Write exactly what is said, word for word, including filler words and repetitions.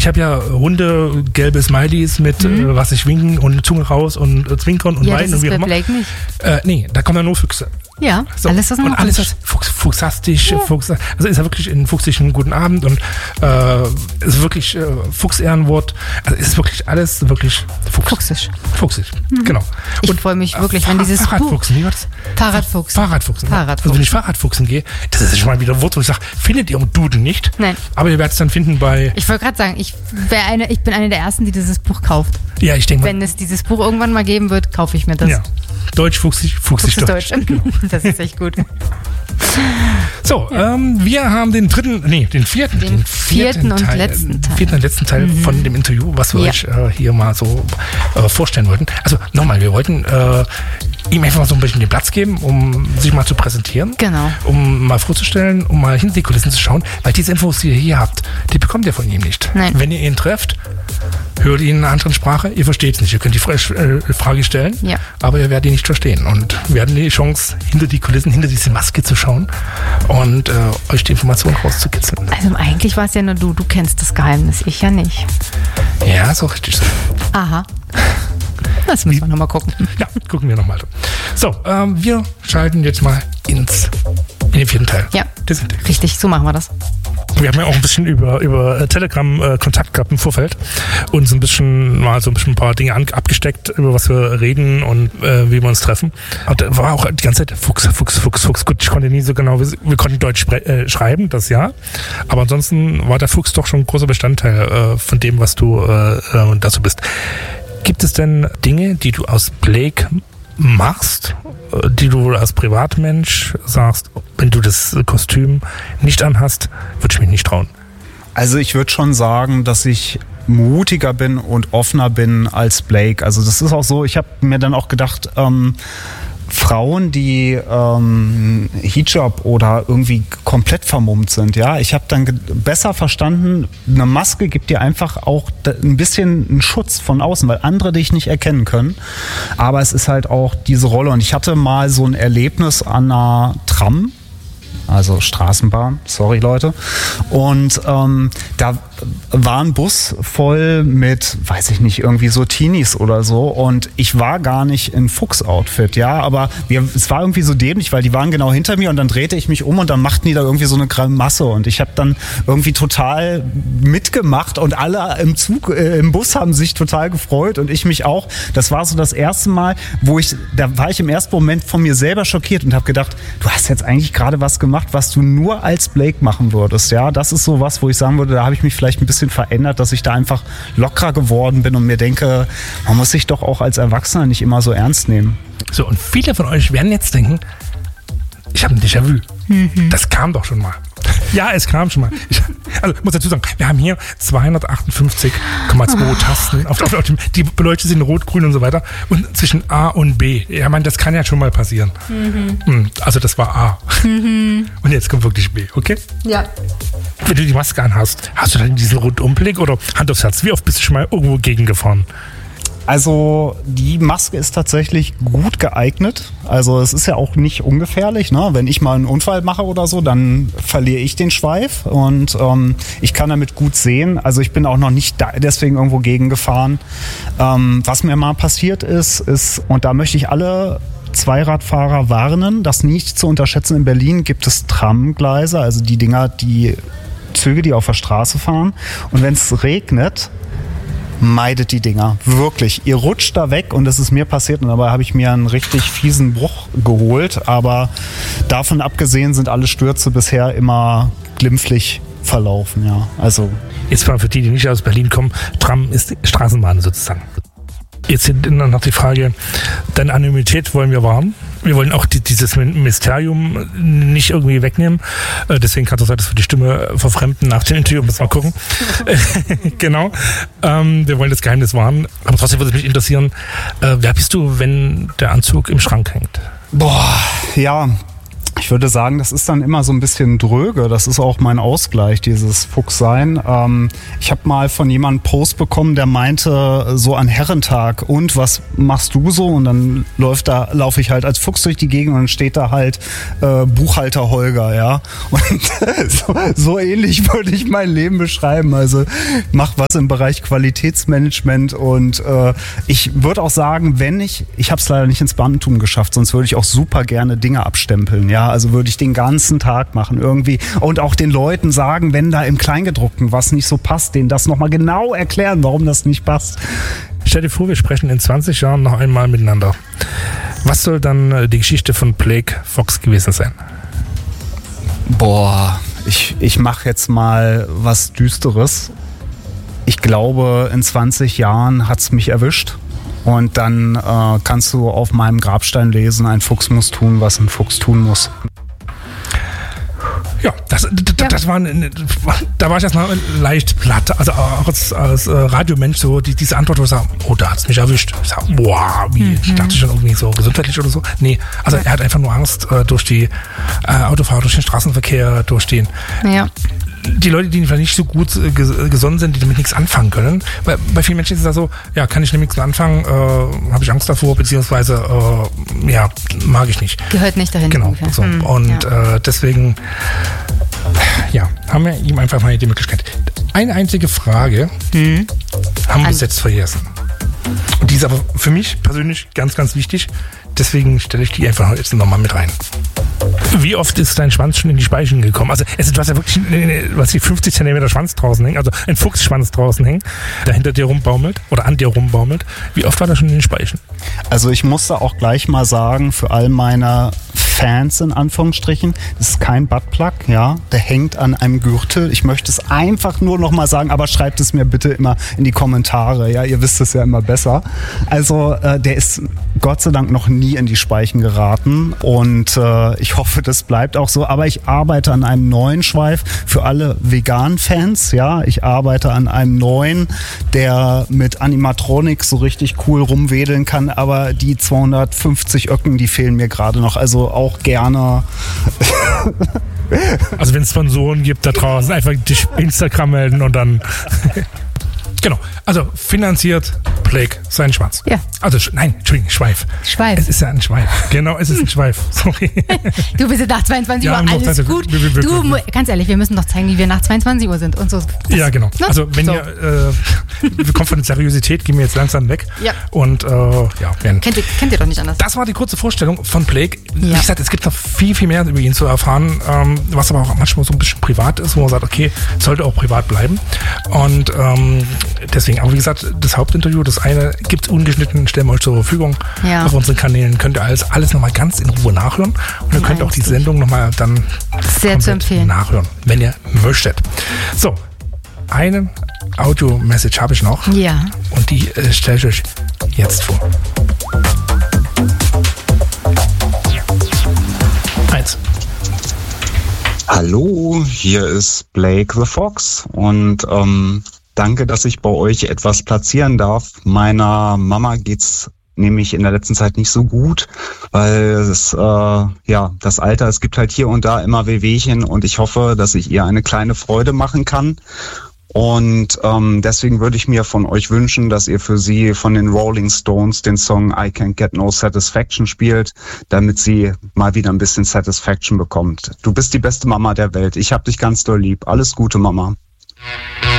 ich habe ja runde, gelbe Smileys mit, mhm. äh, was ich winken und Zunge raus und äh, zwinkern und ja, weinen das und wie ist auch bei immer. Blake nicht. Äh, nee, da kommen dann nur Füchse. Ja, so. alles was Und alles was Fuchs, fuchsastisch, ja. Fuchs, also ist ja wirklich ein fuchsigen guten Abend und äh, ist wirklich äh, Fuchsehrenwort. Also ist wirklich alles wirklich Fuchs. Fuchsisch. Fuchsig, mhm. genau. Ich freue mich wirklich, äh, wenn dieses Fahrradfuchsen, wie war das? Fahrradfuchsen. Fahrradfuchsen. Fahrradfuchsen. Also wenn ich Fahrradfuchsen gehe, das ist schon mal wieder ein Wort, wo ich sage, findet ihr im Duden nicht. Nein. Aber ihr werdet es dann finden bei... Ich wollte gerade sagen, ich, eine, ich bin eine der Ersten, die dieses Buch kauft. Ja, ich denke mal. Wenn es dieses Buch irgendwann mal geben wird, kaufe ich mir das. Ja. Deutsch, fuchsig, fuchsig, Fuchs Deutsch. Deutsch. Genau. Das ist echt gut. So, ja. ähm, wir haben den dritten, nee, den vierten, den, den vierten, vierten und Teil, letzten Teil. vierten und letzten Teil mhm. von dem Interview, was wir ja. euch äh, hier mal so äh, vorstellen wollten. Also nochmal, wir wollten äh, ihm einfach mal so ein bisschen den Platz geben, um sich mal zu präsentieren. Genau. Um mal vorzustellen, um mal hinter die Kulissen zu schauen, weil diese Infos, die ihr hier habt, die bekommt ihr von ihm nicht. Nein. Wenn ihr ihn trefft, hört ihn in einer anderen Sprache, ihr versteht es nicht. Ihr könnt die Frage stellen, ja. aber ihr werdet ihn nicht verstehen. Und wir hatten die Chance, hinter die Kulissen, hinter diese Maske zu schauen und äh, euch die Informationen rauszukitzeln. Also eigentlich war es ja nur du, du kennst das Geheimnis, ich ja nicht. Ja, ist auch richtig so. Aha. Das müssen wir nochmal gucken. Ja, gucken wir nochmal. So, ähm, wir schalten jetzt mal ins, in den vierten Teil. Ja, richtig, so machen wir das. Wir haben ja auch ein bisschen über, über Telegram äh, Kontakt gehabt im Vorfeld und so ein bisschen mal so ein bisschen ein paar Dinge an, abgesteckt, über was wir reden und äh, wie wir uns treffen. Und da war auch die ganze Zeit Fuchs, Fuchs, Fuchs, Fuchs. Gut, ich konnte nie so genau, wir konnten Deutsch spre- äh, schreiben, das ja. Aber ansonsten war der Fuchs doch schon ein großer Bestandteil äh, von dem, was du äh, äh, dazu bist. Gibt es denn Dinge, die du aus Blake machst, die du als Privatmensch sagst, wenn du das Kostüm nicht anhast, würde ich mich nicht trauen? Also ich würde schon sagen, dass ich mutiger bin und offener bin als Blake. Also das ist auch so, ich habe mir dann auch gedacht, ähm, Frauen, die ähm, Hijab oder irgendwie komplett vermummt sind, ja, ich habe dann ge- besser verstanden, eine Maske gibt dir einfach auch d- ein bisschen einen Schutz von außen, weil andere dich nicht erkennen können, aber es ist halt auch diese Rolle und ich hatte mal so ein Erlebnis an einer Tram, also Straßenbahn, sorry Leute, und ähm, da war ein Bus voll mit, weiß ich nicht, irgendwie so Teenies oder so und ich war gar nicht in Fuchs-Outfit, ja, aber wir, es war irgendwie so dämlich, weil die waren genau hinter mir und dann drehte ich mich um und dann machten die da irgendwie so eine Grimasse und ich habe dann irgendwie total mitgemacht und alle im Zug, äh, im Bus haben sich total gefreut und ich mich auch. Das war so das erste Mal, wo ich, da war ich im ersten Moment von mir selber schockiert und habe gedacht, du hast jetzt eigentlich gerade was gemacht, was du nur als Blake machen würdest, ja, das ist so was, wo ich sagen würde, da habe ich mich vielleicht ein bisschen verändert, dass ich da einfach lockerer geworden bin und mir denke, man muss sich doch auch als Erwachsener nicht immer so ernst nehmen. So, und viele von euch werden jetzt denken, ich habe ein Déjà-vu. Mhm. Das kam doch schon mal. Ja, es kam schon mal. Ich, also muss dazu sagen, wir haben hier zweihundertachtundfünfzig Komma zwei oh. Tasten. Auf, auf, auf dem, die beleuchtet sind rot, grün und so weiter. Und zwischen A und B. Ja, man, das kann ja schon mal passieren. Mhm. Also das war A. Mhm. Und jetzt kommt wirklich B, okay? Ja. Wenn du die Maske anhast, hast du dann diesen Rundumblick oder Hand aufs Herz? Wie oft bist du schon mal irgendwo gegengefahren? Also die Maske ist tatsächlich gut geeignet. Also es ist ja auch nicht ungefährlich, ne? Wenn ich mal einen Unfall mache oder so, dann verliere ich den Schweif und ähm, ich kann damit gut sehen. Also ich bin auch noch nicht da, deswegen irgendwo gegengefahren. Ähm, was mir mal passiert ist, ist, und da möchte ich alle Zweiradfahrer warnen, das nicht zu unterschätzen. In Berlin gibt es Tramgleise, also die Dinger, die Züge, die auf der Straße fahren. Und wenn es regnet, meidet die Dinger. Wirklich. Ihr rutscht da weg und das ist mir passiert und dabei habe ich mir einen richtig fiesen Bruch geholt. Aber davon abgesehen sind alle Stürze bisher immer glimpflich verlaufen. Ja. Also jetzt mal für die, die nicht aus Berlin kommen, Tram ist Straßenbahn sozusagen. Jetzt noch die Frage, deine Anonymität wollen wir wahren. Wir wollen auch die, dieses Mysterium nicht irgendwie wegnehmen. Äh, deswegen kann es sein, dass wir die Stimme verfremden nach dem Interview. Müssen wir mal gucken. Genau. Ähm, wir wollen das Geheimnis wahren. Aber trotzdem würde es mich interessieren, äh, wer bist du, wenn der Anzug im Schrank hängt? Boah, ja. Ich würde sagen, das ist dann immer so ein bisschen dröge. Das ist auch mein Ausgleich, dieses Fuchssein. Ähm, ich habe mal von jemandem einen Post bekommen, der meinte so an Herrentag, und was machst du so? Und dann läuft da, laufe ich halt als Fuchs durch die Gegend und dann steht da halt äh, Buchhalter Holger, ja. Und so, so ähnlich würde ich mein Leben beschreiben. Also mach was im Bereich Qualitätsmanagement und äh, ich würde auch sagen, wenn ich, ich habe es leider nicht ins Beamtentum geschafft, sonst würde ich auch super gerne Dinge abstempeln, ja. Also würde ich den ganzen Tag machen irgendwie und auch den Leuten sagen, wenn da im Kleingedruckten was nicht so passt, denen das nochmal genau erklären, warum das nicht passt. Stell dir vor, wir sprechen in zwanzig Jahren noch einmal miteinander. Was soll dann die Geschichte von Blake Fox gewesen sein? Boah, ich, ich mache jetzt mal was Düsteres. Ich glaube, in zwanzig Jahren hat's mich erwischt. Und dann äh, kannst du auf meinem Grabstein lesen, ein Fuchs muss tun, was ein Fuchs tun muss. Ja, das, das, Ja. das war, eine, da war ich erstmal leicht platt. Also auch als, als äh, Radiomensch so die, diese Antwort, wo ich sage, oh, da hat's mich erwischt. Ich sag, boah, wie, mhm. ich dachte schon irgendwie so gesundheitlich oder so. Nee, also er hat einfach nur Angst äh, durch die äh, Autofahrer, durch den Straßenverkehr, durch den... Ja. Die Leute, die vielleicht nicht so gut äh, gesonnen sind, die damit nichts anfangen können. Weil bei vielen Menschen ist es da so, ja, kann ich damit nichts mehr anfangen, äh, habe ich Angst davor, beziehungsweise, äh, ja, mag ich nicht. Gehört nicht dahin. Genau. So. Hm, Und ja. äh, deswegen, ja, haben wir ihm einfach mal die Möglichkeit. Eine einzige Frage Hm. haben wir An- bis jetzt vergessen. Und die ist aber für mich persönlich ganz, ganz wichtig. Deswegen stelle ich die einfach jetzt nochmal mit rein. Wie oft ist dein Schwanz schon in die Speichen gekommen? Also es ist, du hast ja wirklich was die fünfzig Zentimeter Schwanz draußen hängen, also ein Fuchsschwanz draußen hängen, der hinter dir rumbaumelt oder an dir rumbaumelt. Wie oft war das schon in den Speichen? Also ich muss da auch gleich mal sagen, für all meine Fans in Anführungsstrichen, das ist kein Buttplug, ja, der hängt an einem Gürtel. Ich möchte es einfach nur noch mal sagen, aber schreibt es mir bitte immer in die Kommentare, ja, ihr wisst es ja immer besser. Also äh, der ist Gott sei Dank noch nie in die Speichen geraten und äh, ich hoffe, das bleibt auch so, aber ich arbeite an einem neuen Schweif für alle Vegan-Fans, ja, ich arbeite an einem neuen, der mit Animatronik so richtig cool rumwedeln kann, aber die zweihundertfünfzig Öcken, die fehlen mir gerade noch, also auch gerne. Also wenn es Sponsoren gibt da draußen, einfach dich bei Instagram melden und dann... Genau, also finanziert Blake seinen Schwanz. Ja. Also, nein, Entschuldigung, Schweif. Schweif. Es ist ja ein Schweif. Genau, es ist ein Schweif. Sorry. Du bist jetzt nach zweiundzwanzig Ja, Uhr, noch alles zweiundzwanzig gut. wir- wir- wir- Du, wir- mu- ganz ehrlich, wir müssen doch zeigen, wie wir nach zweiundzwanzig Uhr sind und so. Das, Ja, genau. ne? Also, wenn So. ihr, äh, wir kommen von der Seriosität, gehen wir jetzt langsam weg. Ja. Und, äh, ja, werden. Kennt ihr, kennt ihr doch nicht anders. Das war die kurze Vorstellung von Blake. Wie Ja. gesagt, es gibt noch viel, viel mehr über ihn zu erfahren, ähm, was aber auch manchmal so ein bisschen privat ist, wo man sagt, okay, sollte auch privat bleiben. Und ähm, deswegen, aber wie gesagt, das Hauptinterview, das eine gibt es ungeschnitten, stellen wir euch zur Verfügung Ja. auf unseren Kanälen. Könnt ihr alles, alles nochmal ganz in Ruhe nachhören. Und ihr Ja, könnt auch die lustig. Sendung nochmal dann Sehr zu komplett empfehlen. nachhören, wenn ihr möchtet. So, eine Audio-Message habe ich noch. Ja. Und die äh, stelle ich euch jetzt vor. Eins. Hallo, hier ist Blake the Fox und ähm, danke, dass ich bei euch etwas platzieren darf. Meiner Mama geht's nämlich in der letzten Zeit nicht so gut, weil es äh, ja das Alter, es gibt halt hier und da immer Wehwehchen und ich hoffe, dass ich ihr eine kleine Freude machen kann. Und ähm, deswegen würde ich mir von euch wünschen, dass ihr für sie von den Rolling Stones den Song I Can't Get No Satisfaction spielt, damit sie mal wieder ein bisschen Satisfaction bekommt. Du bist die beste Mama der Welt. Ich hab dich ganz doll lieb. Alles Gute, Mama.